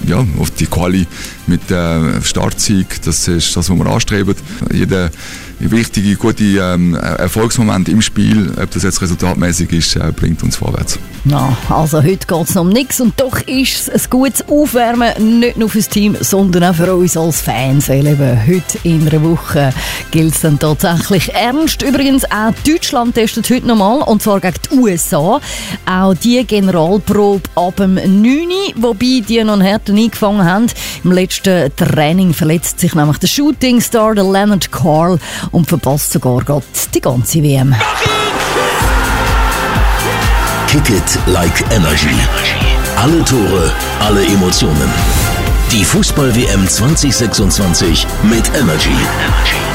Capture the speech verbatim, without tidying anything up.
ja, auf die Quali mit äh, Startsieg. Das ist das, was wir anstreben. Jeder wichtige, gute ähm, Erfolgsmoment im Spiel, ob das jetzt resultatmäßig ist, äh, bringt uns vorwärts. Ja, also heute geht es noch um nichts und doch ist es ein gutes Aufwärmen, nicht nur fürs Team, sondern auch für uns als Fans, weil eben heute in einer Woche gilt es dann tatsächlich ernst. Übrigens auch Deutschland testet heute nochmal, und zwar gegen die U S A. Auch die Generalprobe ab dem neun Uhr, wobei die noch einen Härten eingefangen haben. Im letzten Training verletzt sich nämlich der Shootingstar, der Leonard Carl, und verpasst sogar gerade die ganze W M. Kick it like energy. Alle Tore, alle Emotionen. Die Fußball-W M zwanzig sechsundzwanzig mit Energy.